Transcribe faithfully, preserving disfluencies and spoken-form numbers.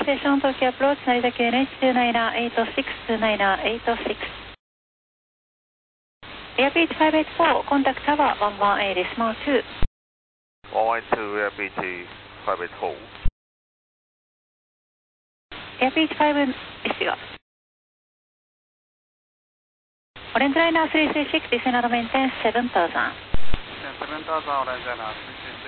Station Tokyo Approach, Narita Q N H two nine eight six two nine eight six. Air Beach five eight four, contact tower one one eight decimal two. one one two Air Beach five eight four. Air Beach fiveですが。Orange Liner three three six, descend and maintain seven thousand. seven thousand Orange Liner three three six.